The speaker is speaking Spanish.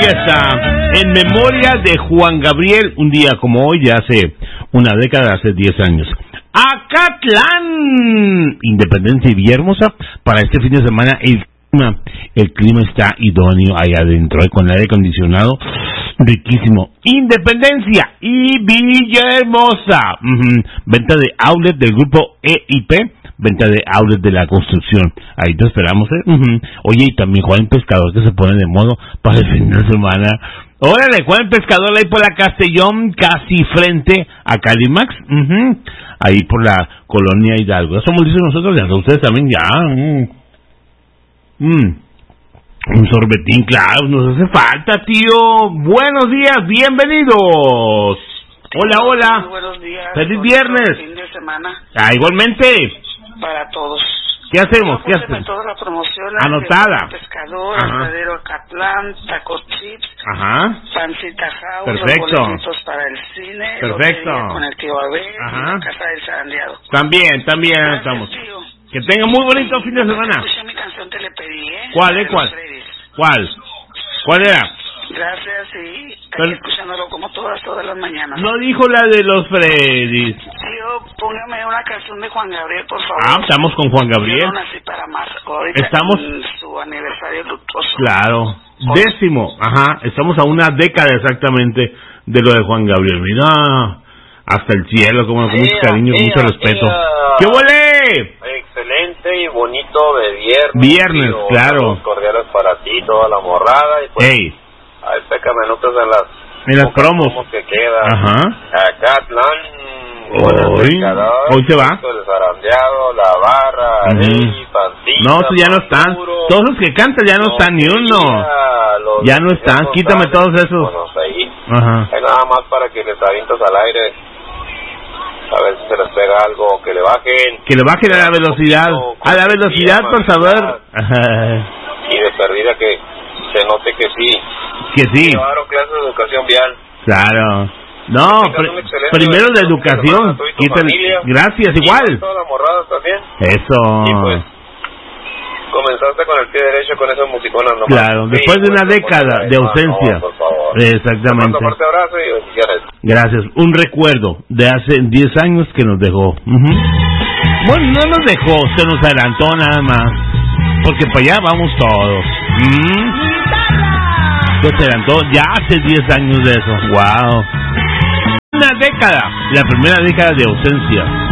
fiesta en memoria de Juan Gabriel, un día como hoy, de hace una década, hace 10 años. Acatlán, Independencia y Villahermosa, para este fin de semana el clima está idóneo ahí adentro, con el aire acondicionado riquísimo. Independencia y Villahermosa, venta de outlet del grupo EIP, venta de outlet de la construcción. Ahí te esperamos, Oye, y también Juan Pescador, que se pone de modo para el fin de semana. Órale, Juan Pescador, ahí por la Castellón, casi frente a Calimax, ahí por la Colonia Hidalgo. Eso somos listos nosotros, ya ustedes también ya. Un sorbetín, claro, nos hace falta, tío. Buenos días, bienvenidos. Hola, hola. Muy buenos días. Feliz viernes. Fin de semana. Igualmente. Para todos. ¿Qué hacemos? ¿Qué hacemos? Toda la promoción. Anotada. Pescador, Verdadero Acatlán, Taco Chips. Pancita House. Perfecto. Los boletos para el cine. Perfecto. Con el tío Abel. La casa del zarandeado. También Gracias, estamos. Tío. Que tenga muy bonito fin de semana. Escuché mi canción, te le pedí, ¿Cuál, ¿Cuál era? Gracias, sí. Estoy escuchándolo como todas las mañanas. No dijo la de los Freddys. Tío, póngame una canción de Juan Gabriel, por favor. Estamos con Juan Gabriel. Yo no nací para más. Ahorita estamos en su aniversario luctuoso. Claro. 10º. Estamos a una década exactamente de lo de Juan Gabriel. Mira, hasta el cielo, con mucho cariño, mucho respeto. ¿Qué huele? Excelente y bonito de viernes. Viernes, claro. Cordiales para ti, toda la morrada. Y pues, ahí pécame notas en las promos. Que queda. Acatlán. Hoy se va. El zarandeado, la barra, Pancita. No, ya no están. Todos los que cantan ya no están, ni uno. Ya no están, quítame todos esos. Bueno, ahí. Hay nada más para que les avientas al aire. A ver si se les pega algo, que le bajen. Que le bajen a la velocidad. A la velocidad, por favor. Y de perdida que se note que sí. Que sí. Llevaron clases de educación vial. Claro. No, primero de educación. Gracias, igual. Toda la morrada también. Eso. Y pues, comenzaste con el pie derecho con esos musiconas nomás. Claro, después de una década de ausencia. Por favor. Exactamente. Un fuerte abrazo y bendiciones. Gracias. Un recuerdo de hace 10 años que nos dejó. Bueno, no nos dejó, se nos adelantó nada más. Porque para allá vamos todos. Se adelantó ya hace 10 años de eso. Wow. Una década. La primera década de ausencia.